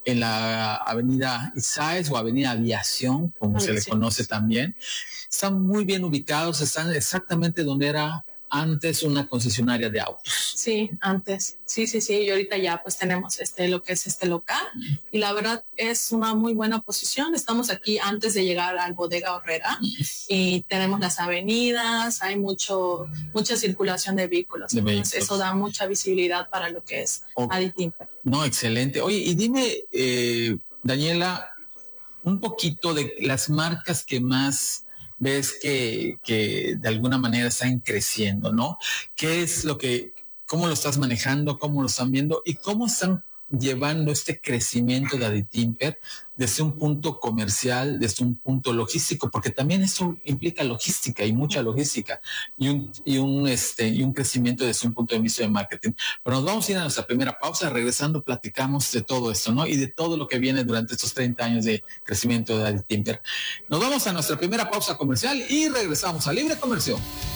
en la avenida Isaes o avenida Aviación, como se le conoce también. Están muy bien ubicados, están exactamente donde era antes una concesionaria de autos. Sí, antes. Sí. Y ahorita ya pues tenemos lo que es este local y la verdad es una muy buena posición. Estamos aquí antes de llegar al Bodega Horrera y tenemos las avenidas, hay mucha circulación de vehículos. Entonces eso da mucha visibilidad para lo que es Adi Timber. No, excelente. Oye, y dime, Daniela, un poquito de las marcas que más ves que de alguna manera están creciendo, ¿no? ¿Qué es cómo lo estás manejando, cómo lo están viendo y cómo están llevando este crecimiento de Adi Timber desde un punto comercial, desde un punto logístico, porque también eso implica logística y mucha logística y un crecimiento desde un punto de vista de marketing. Pero nos vamos a ir a nuestra primera pausa, regresando platicamos de todo esto, ¿no? Y de todo lo que viene durante estos 30 años de crecimiento de Adi Timber. Nos vamos a nuestra primera pausa comercial y regresamos a Libre Comercio.